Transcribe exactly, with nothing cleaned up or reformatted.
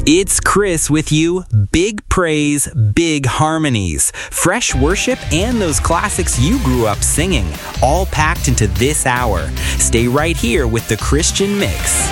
It's Chris with you. Big praise, big harmonies, fresh worship, and those classics you grew up singing, all packed into this hour. Stay right here with the Christian Mix.